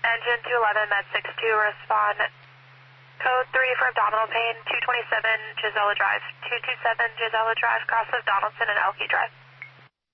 Engine 211, med 62, respond. Code 3 for abdominal pain, 227 Gisela Drive, 227 Gisela Drive, cross of Donaldson and Elkey Drive.